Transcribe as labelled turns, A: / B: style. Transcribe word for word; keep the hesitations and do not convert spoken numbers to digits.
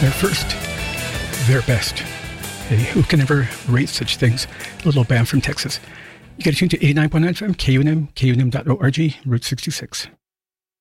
A: their first, their best. Hey, who can ever rate such things? A little band from Texas. You got to tune to eighty-nine point nine F M, K U N M, K U N M dot org, Route sixty-six.